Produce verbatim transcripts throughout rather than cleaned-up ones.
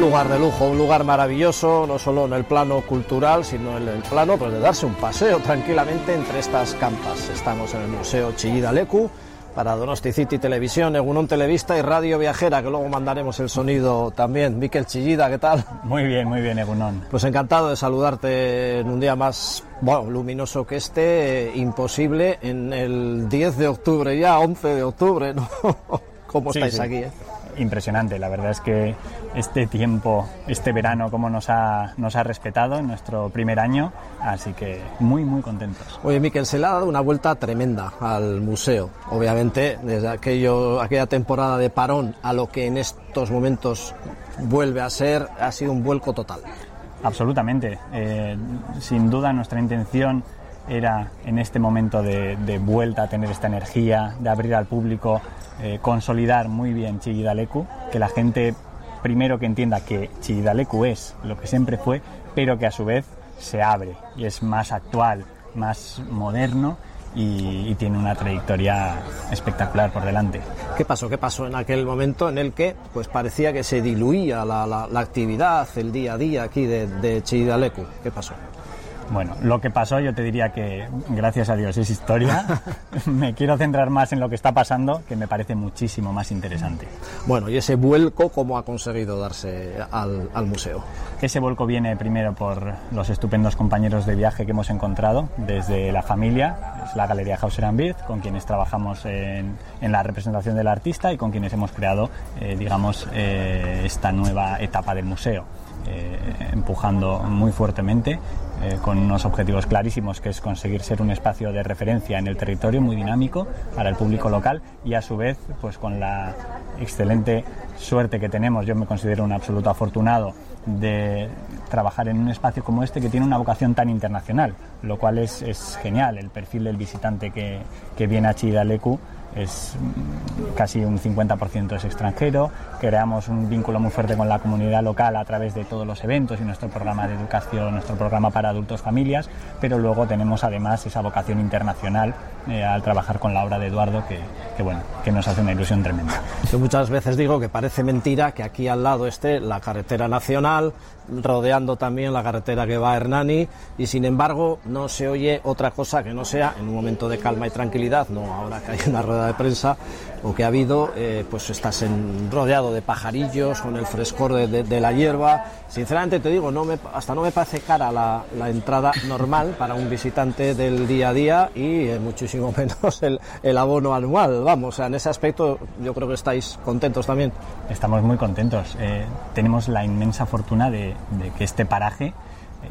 lugar de lujo, un lugar maravilloso, no solo en el plano cultural, sino en el plano pues, de darse un paseo tranquilamente entre estas campas. Estamos en el Museo Chillida Leku, para Donosti City Televisión, Egunon Televista y Radio Viajera, que luego mandaremos el sonido también. Mikel Chillida, ¿qué tal? Muy bien, muy bien, Egunon. Pues encantado de saludarte en un día más, bueno, luminoso que este, eh, imposible, en el diez de octubre, ya once de octubre, ¿no? ¿Cómo sí, estáis sí. aquí, eh? Impresionante, la verdad es que este tiempo, este verano, como nos ha, nos ha respetado en nuestro primer año, así que muy, muy contentos. Oye, Mikel, se le ha dado una vuelta tremenda al museo, obviamente, desde aquello, aquella temporada de parón a lo que en estos momentos vuelve a ser, ha sido un vuelco total. Absolutamente, eh, sin duda nuestra intención era en este momento de, de vuelta a tener esta energía, de abrir al público, eh, consolidar muy bien Chillida Leku, que la gente primero que entienda que Chillida Leku es lo que siempre fue, pero que a su vez se abre y es más actual, más moderno y, y tiene una trayectoria espectacular por delante. ¿Qué pasó? ¿Qué pasó en aquel momento en el que pues parecía que se diluía la, la, la actividad, el día a día aquí de, de Chillida Leku? ¿Qué pasó? Bueno, lo que pasó yo te diría que, gracias a Dios, es historia. Me quiero centrar más en lo que está pasando, que me parece muchísimo más interesante. Bueno, y ese vuelco, ¿cómo ha conseguido darse al, al museo? Ese vuelco viene primero por los estupendos compañeros de viaje que hemos encontrado desde la familia, es la Galería Hauser and Wirth, con quienes trabajamos en, en la representación del artista y con quienes hemos creado, eh, digamos, eh, esta nueva etapa del museo. Eh, empujando muy fuertemente eh, con unos objetivos clarísimos, que es conseguir ser un espacio de referencia en el territorio muy dinámico para el público local y a su vez pues con la excelente suerte que tenemos, yo me considero un absoluto afortunado de trabajar en un espacio como este que tiene una vocación tan internacional, lo cual es, es genial. El perfil del visitante que, que viene a Chillida Leku es casi un cincuenta por ciento es extranjero, creamos un vínculo muy fuerte con la comunidad local a través de todos los eventos y nuestro programa de educación, nuestro programa para adultos familias, pero luego tenemos además esa vocación internacional eh, al trabajar con la obra de Eduardo que, que, bueno, que nos hace una ilusión tremenda. Yo muchas veces digo que parece mentira que aquí al lado esté la carretera nacional, rodeando también la carretera que va a Hernani, y sin embargo no se oye otra cosa que no sea en un momento de calma y tranquilidad, no ahora que hay una rueda de prensa o que ha habido, eh, pues estás en, rodeado de pajarillos, con el frescor de, de, de la hierba. Sinceramente te digo, no me, hasta no me parece cara la, la entrada normal para un visitante del día a día y eh, muchísimo menos el, el abono anual. Vamos, o sea, en ese aspecto yo creo que estáis contentos también. Estamos muy contentos. Eh, tenemos la inmensa fortuna de, de que este paraje, eh,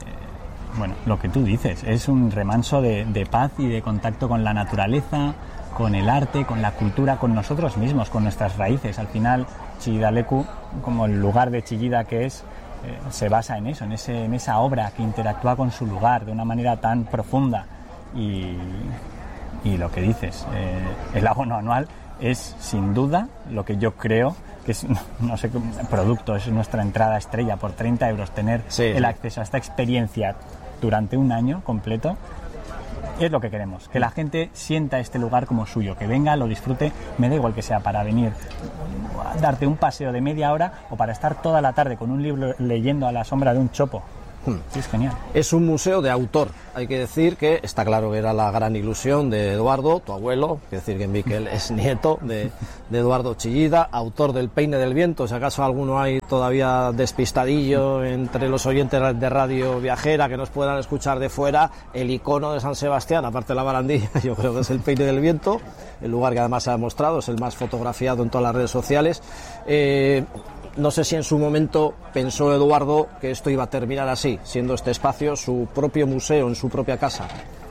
bueno, lo que tú dices, es un remanso de, de paz y de contacto con la naturaleza, con el arte, con la cultura, con nosotros mismos, con nuestras raíces. Al final, Chillida Leku, como el lugar de Chillida que es, eh, se basa en eso, en, ese, en esa obra que interactúa con su lugar de una manera tan profunda. Y, y lo que dices, eh, el abono anual es sin duda lo que yo creo que es, no sé, producto, es nuestra entrada estrella por treinta euros, tener sí, el acceso a esta experiencia durante un año completo. Es lo que queremos, que la gente sienta este lugar como suyo, que venga, lo disfrute, me da igual que sea para venir a darte un paseo de media hora o para estar toda la tarde con un libro leyendo a la sombra de un chopo. Sí, es genial. Es un museo de autor. Hay que decir que está claro que era la gran ilusión de Eduardo, tu abuelo. Hay que decir que Mikel es nieto de, de Eduardo Chillida, autor del Peine del Viento. Si acaso alguno hay todavía despistadillo entre los oyentes de Radio Viajera que nos puedan escuchar de fuera, el icono de San Sebastián, aparte de la barandilla, yo creo que es el Peine del Viento, el lugar que además se ha mostrado, es el más fotografiado en todas las redes sociales. Eh, No sé si en su momento pensó Eduardo que esto iba a terminar así, siendo este espacio su propio museo en su propia casa.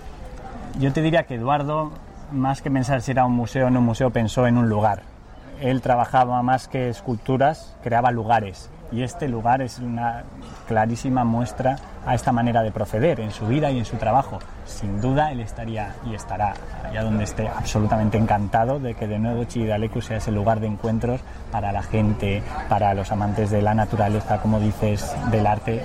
Yo te diría que Eduardo, más que pensar si era un museo o no un museo, pensó en un lugar. Él trabajaba más que esculturas, creaba lugares. Y este lugar es una clarísima muestra a esta manera de proceder en su vida y en su trabajo. Sin duda él estaría y estará allá donde esté absolutamente encantado de que de nuevo Chillida Leku sea ese lugar de encuentros para la gente, para los amantes de la naturaleza, como dices, del arte.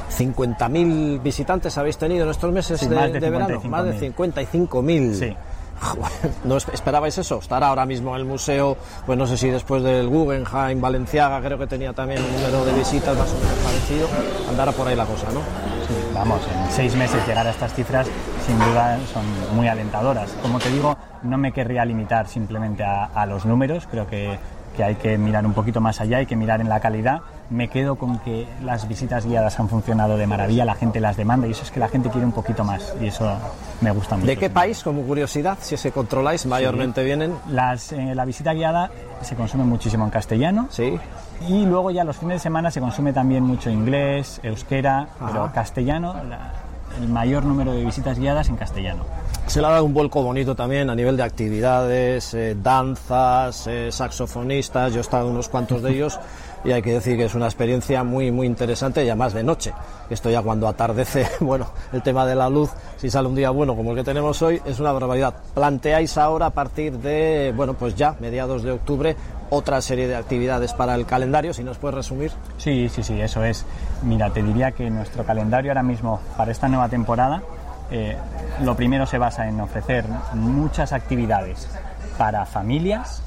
cincuenta mil visitantes habéis tenido en estos meses sí, de, de, de verano, más de cincuenta y cinco mil. Sí. ¿No esperabais eso? Estar ahora mismo en el museo, pues no sé si después del Guggenheim, Valenciaga, creo que tenía también un número de visitas más o menos parecido, andara por ahí la cosa, ¿no? Sí, vamos, en seis meses llegar a estas cifras sin duda son muy alentadoras. Como te digo, no me querría limitar simplemente a, a los números, creo que, que hay que mirar un poquito más allá, hay que mirar en la calidad. Me quedo con que las visitas guiadas han funcionado de maravilla, la gente las demanda y eso es que la gente quiere un poquito más y eso me gusta mucho. ¿De qué país, como curiosidad, si es que controláis, mayormente sí. vienen? Las, eh, la visita guiada se consume muchísimo en castellano. Sí. Y luego ya los fines de semana se consume también mucho inglés, euskera, Ajá. pero castellano, la, el mayor número de visitas guiadas en castellano. Se le ha dado un vuelco bonito también a nivel de actividades, eh, danzas, eh, saxofonistas, yo he estado en unos cuantos de ellos y hay que decir que es una experiencia muy muy interesante y además de noche. Esto ya cuando atardece, bueno, el tema de la luz, si sale un día bueno como el que tenemos hoy, es una barbaridad. Planteáis ahora a partir de, bueno, pues ya mediados de octubre, otra serie de actividades para el calendario, si nos puedes resumir. Sí, sí, sí, eso es. Mira, te diría que nuestro calendario ahora mismo para esta nueva temporada, eh, lo primero se basa en ofrecer muchas actividades para familias,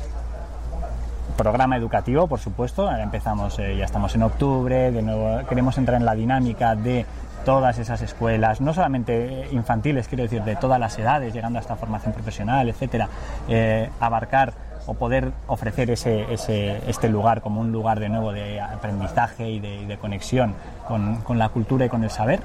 programa educativo, por supuesto, ahora empezamos, eh, ya estamos en octubre, de nuevo queremos entrar en la dinámica de todas esas escuelas, no solamente infantiles, quiero decir, de todas las edades, llegando hasta formación profesional, etcétera, eh, abarcar o poder ofrecer ese, ese, este lugar como un lugar de nuevo de aprendizaje y de, y de conexión con, con la cultura y con el saber.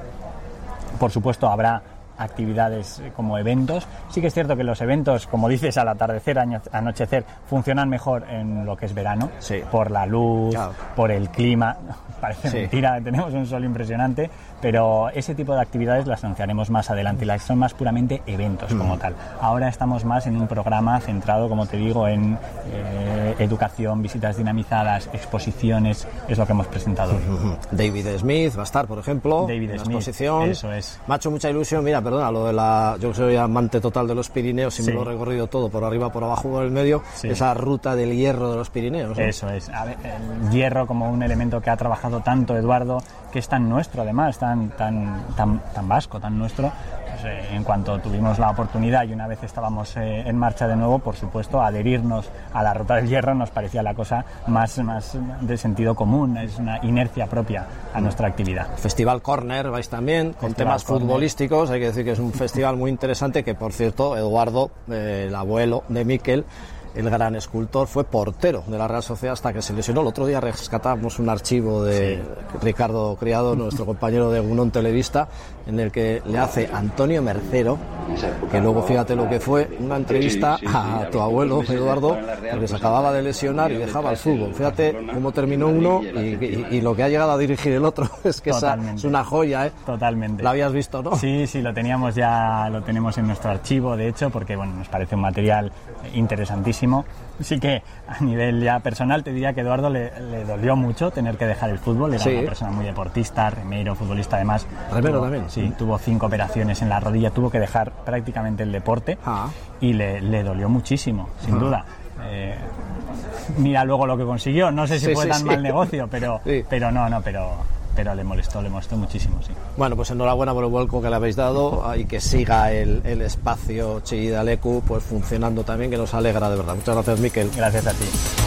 Por supuesto habrá actividades como eventos. Sí que es cierto que los eventos, como dices, al atardecer, anochecer, funcionan mejor en lo que es verano, sí. por la luz, claro. por el clima. Parece sí. mentira, tenemos un sol impresionante, pero ese tipo de actividades las anunciaremos más adelante y las son más puramente eventos mm. como tal. Ahora estamos más en un programa centrado, como te digo, en eh, educación, visitas dinamizadas, exposiciones, es lo que hemos presentado hoy. David Smith va a estar, por ejemplo, David en la Smith, exposición. Eso es. Me ha hecho mucha ilusión, mira, perdona, lo de la, yo soy amante total de los Pirineos y sí. me lo he recorrido todo, por arriba, por abajo, por el medio, sí. esa ruta del hierro de los Pirineos, ¿no? Eso es. A ver, el hierro como un elemento que ha trabajado tanto Eduardo, que es tan nuestro además, tan tan tan, tan vasco, tan nuestro, pues, eh, en cuanto tuvimos la oportunidad y una vez estábamos eh, en marcha de nuevo, por supuesto, adherirnos a la ruta del hierro nos parecía la cosa más, más de sentido común, es una inercia propia a nuestra actividad. Festival Corner vais también, con Festival temas Corner. futbolísticos, hay que decir que es un festival muy interesante, que por cierto, Eduardo, eh, el abuelo de Miquel, el gran escultor, fue portero de la Real Sociedad hasta que se lesionó. El otro día rescatamos un archivo de sí. Ricardo Criado, nuestro compañero de Gunón Televista, en el que le hace Antonio Mercero, que luego fíjate lo que fue, una entrevista a tu abuelo, Eduardo, porque se acababa de lesionar y dejaba el fútbol. Fíjate cómo terminó uno y, y, y lo que ha llegado a dirigir el otro. Es que esa es una joya, ¿eh? Totalmente. ¿La habías visto, no? Sí, sí, lo teníamos ya, lo tenemos en nuestro archivo, de hecho, porque bueno, nos parece un material interesantísimo. Sí que a nivel ya personal te diría que a Eduardo le, le dolió mucho tener que dejar el fútbol, era sí. una persona muy deportista, remero, futbolista además. Remero tuvo, también. Sí, tuvo cinco operaciones en la rodilla, tuvo que dejar prácticamente el deporte ah. y le, le dolió muchísimo, sin ah. duda. Eh, mira luego lo que consiguió, no sé si sí, fue sí, tan sí. mal negocio, pero, sí. pero no, no, pero... pero le molestó, le molestó muchísimo, sí. Bueno, pues enhorabuena por el vuelco que le habéis dado y que siga el, el espacio Chillida Leku pues funcionando también, que nos alegra de verdad. Muchas gracias, Miquel. Gracias a ti.